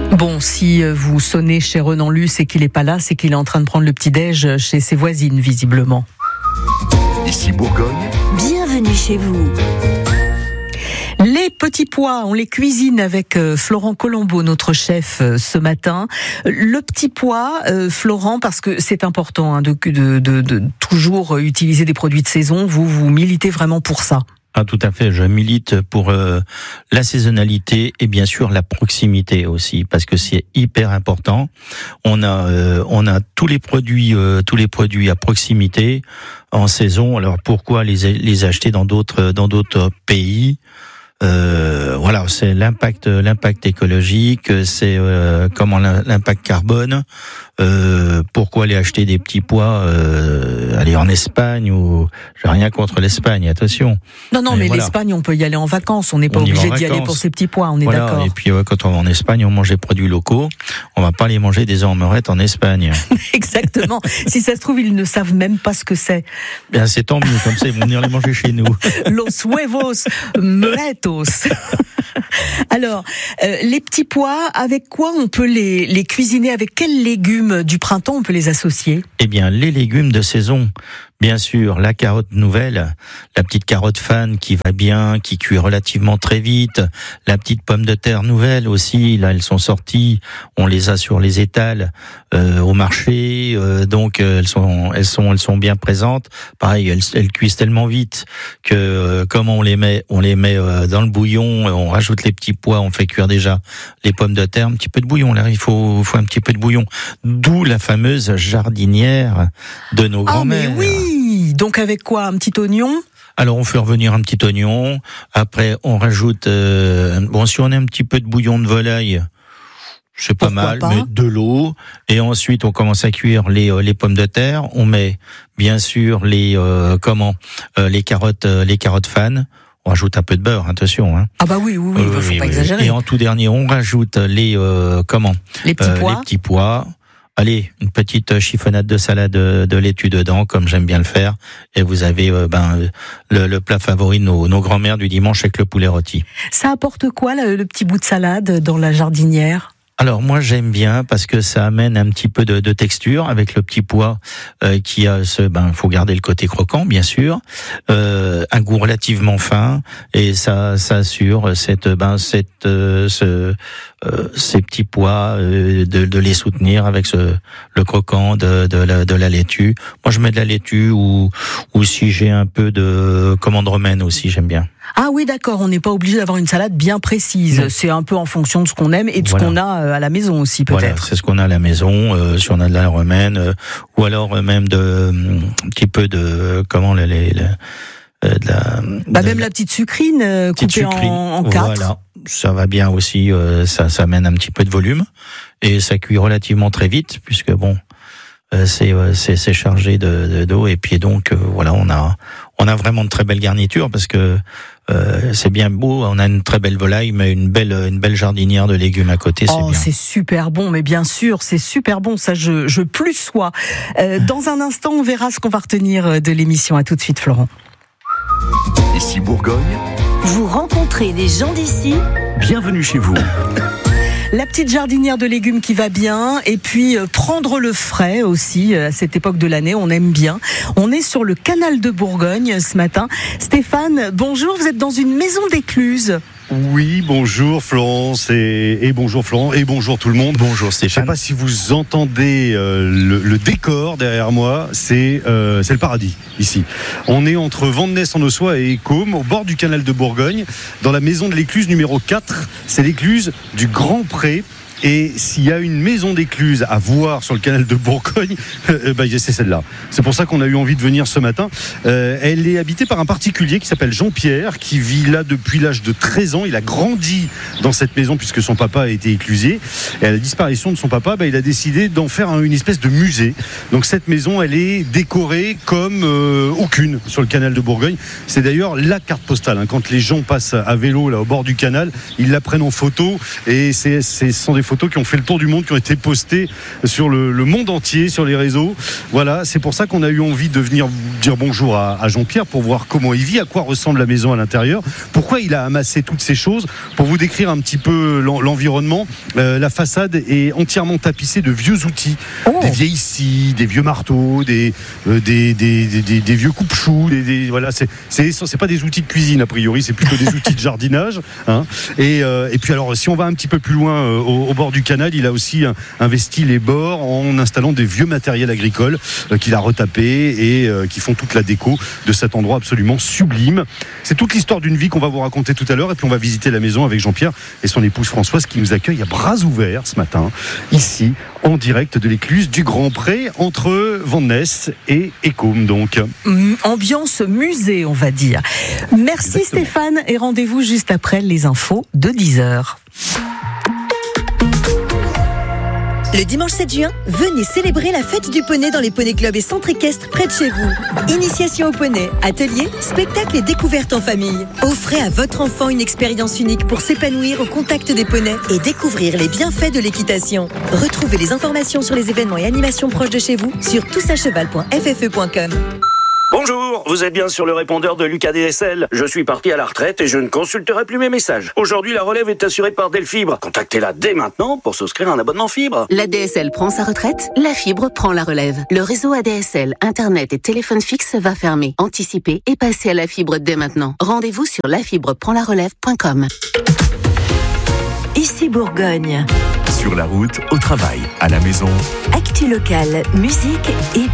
Bon, si vous sonnez chez Renan Luce et qu'il n'est pas là, c'est qu'il est en train de prendre le petit-déj chez ses voisines, visiblement. Ici Bourgogne. Bienvenue chez vous. Les petits pois, on les cuisine avec Florent Colombo, notre chef, ce matin. Le petit pois, Florent, parce que c'est important de toujours utiliser des produits de saison, vous militez vraiment pour ça. Ah, tout à fait. Je milite pour la saisonnalité et bien sûr la proximité aussi, parce que c'est hyper important. On a tous les produits à proximité en saison. Alors pourquoi les acheter dans d'autres pays? Voilà, c'est l'impact écologique, c'est comment l'impact carbone. Pourquoi aller acheter des petits pois aller en Espagne ou j'ai rien contre l'Espagne, attention. Non, mais voilà. L'Espagne, on peut y aller en vacances, on n'est pas obligé d'y aller pour ces petits pois, on est d'accord. Et puis quand on va en Espagne, on mange des produits locaux, on va pas aller manger des œufs en meurette en Espagne. Exactement. Si ça se trouve, ils ne savent même pas ce que c'est. Bien, c'est tant mieux, comme ça ils vont venir les manger chez nous. Los huevos meretos. Alors, les petits pois, avec quoi on peut les cuisiner? Avec quels légumes du printemps on peut les associer? Eh bien, les légumes de saison. Bien sûr, la carotte nouvelle, la petite carotte fan qui va bien, qui cuit relativement très vite, la petite pomme de terre nouvelle aussi, là elles sont sorties, on les a sur les étals au marché, donc elles sont bien présentes. Pareil, elles cuisent tellement vite que comme on les met dans le bouillon, on rajoute les petits pois, on fait cuire déjà les pommes de terre, un petit peu de bouillon là, il faut un petit peu de bouillon. D'où la fameuse jardinière de nos grands-mères. Mais oui. Donc avec quoi? Un petit oignon? Alors on fait revenir un petit oignon. Après on rajoute si on a un petit peu de bouillon de volaille, c'est pas mal, mais de l'eau. Et ensuite on commence à cuire les pommes de terre. On met bien sûr les carottes fan. On rajoute un peu de beurre, attention. Hein. Ah bah oui, faut pas exagérer. Et en tout dernier on rajoute les petits pois. Allez, une petite chiffonnade de salade de laitue dedans, comme j'aime bien le faire. Et vous avez le plat favori de nos grands-mères du dimanche avec le poulet rôti. Ça apporte quoi, le petit bout de salade dans la jardinière? Alors moi j'aime bien parce que ça amène un petit peu de texture avec le petit pois qui a faut garder le côté croquant bien sûr, un goût relativement fin et ça assure ces petits pois de les soutenir avec le croquant de la laitue. Moi je mets de la laitue ou si j'ai un peu de commande romaine aussi, j'aime bien. Ah oui, d'accord, on n'est pas obligé d'avoir une salade bien précise. C'est un peu en fonction de ce qu'on aime et de ce qu'on a à la maison aussi, peut-être. Voilà, c'est ce qu'on a à la maison, si on a de la romaine, ou alors même un petit peu de, même la petite sucrine coupée en 4. Voilà, ça va bien aussi, ça amène un petit peu de volume et ça cuit relativement très vite puisque c'est chargé d'eau et puis donc voilà, on a vraiment de très belles garnitures parce que c'est bien beau, on a une très belle volaille mais une belle jardinière de légumes à côté, c'est bien. C'est super bon, mais bien sûr, c'est super bon, ça je plus sois. Dans un instant, on verra ce qu'on va retenir de l'émission. À tout de suite, Florent. Ici Bourgogne. Vous rencontrez des gens d'ici. Bienvenue chez vous. La petite jardinière de légumes qui va bien et puis prendre le frais aussi à cette époque de l'année, on aime bien. On est sur le canal de Bourgogne ce matin. Stéphane, bonjour, vous êtes dans une maison d'écluse. Oui, bonjour Florence et bonjour Florent et bonjour tout le monde. Bonjour Stéphane. Je ne sais pas si vous entendez le décor derrière moi, c'est le paradis ici. On est entre Vandenesse-en-Ossois et Côme, au bord du canal de Bourgogne, dans la maison de l'écluse numéro 4. C'est l'écluse du Grand Pré. Et s'il y a une maison d'écluse à voir sur le canal de Bourgogne, c'est celle-là. C'est pour ça qu'on a eu envie de venir ce matin. Elle est habitée par un particulier qui s'appelle Jean-Pierre, qui vit là depuis l'âge de 13 ans. Il a grandi dans cette maison puisque son papa a été éclusier. Et à la disparition de son papa, il a décidé d'en faire une espèce de musée. Donc cette maison, elle est décorée comme aucune sur le canal de Bourgogne. C'est d'ailleurs la carte postale. Quand les gens passent à vélo là au bord du canal, ils la prennent en photo et ce sont des photos qui ont fait le tour du monde, qui ont été postées sur le monde entier, sur les réseaux. Voilà, c'est pour ça qu'on a eu envie de venir dire bonjour à Jean-Pierre pour voir comment il vit, à quoi ressemble la maison à l'intérieur, pourquoi il a amassé toutes ces choses. Pour vous décrire un petit peu l'environnement, la façade est entièrement tapissée de vieux outils, des vieilles scies, des vieux marteaux, des vieux coupe-choux, voilà, c'est pas des outils de cuisine a priori, c'est plutôt des outils de jardinage, hein. Et puis alors, si on va un petit peu plus loin au bord du canal, il a aussi investi les bords en installant des vieux matériels agricoles qu'il a retapés et qui font toute la déco de cet endroit absolument sublime. C'est toute l'histoire d'une vie qu'on va vous raconter tout à l'heure, et puis on va visiter la maison avec Jean-Pierre et son épouse Françoise qui nous accueille à bras ouverts ce matin, ici, en direct de l'écluse du Grand Pré, entre Vandenesse et Côme, donc. Ambiance musée, on va dire. Merci Exactement. Stéphane, et rendez-vous juste après les infos de 10h. Le dimanche 7 juin, venez célébrer la fête du poney dans les poneys clubs et centres équestres près de chez vous. Initiation au poney, ateliers, spectacles et découvertes en famille. Offrez à votre enfant une expérience unique pour s'épanouir au contact des poneys et découvrir les bienfaits de l'équitation. Retrouvez les informations sur les événements et animations proches de chez vous sur toutsacheval.ffe.com. Bonjour, vous êtes bien sur le répondeur de Lucas DSL. Je suis parti à la retraite et je ne consulterai plus mes messages. Aujourd'hui, la relève est assurée par Delfibre. Contactez-la dès maintenant pour souscrire un abonnement fibre. La DSL prend sa retraite, la fibre prend la relève. Le réseau ADSL, Internet et téléphone fixe va fermer. Anticipez et passez à la fibre dès maintenant. Rendez-vous sur lafibreprendlarelève.com. Ici Bourgogne. Sur la route, au travail, à la maison. Actu locale, musique et